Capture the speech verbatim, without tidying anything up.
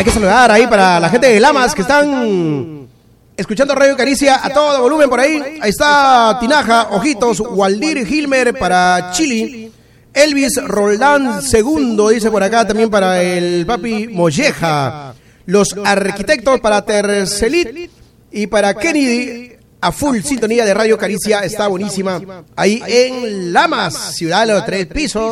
Hay que saludar ahí para la gente de Lamas que están escuchando Radio Caricia a todo volumen por ahí. Ahí está Tinaja, Ojitos, Waldir Gilmer para Chile. Elvis Roldán segundo, dice por acá también para el papi Molleja. Los arquitectos para Tercelit y para Kennedy. A full sintonía de Radio Caricia, está buenísima. Ahí en Lamas, ciudad de los tres pisos.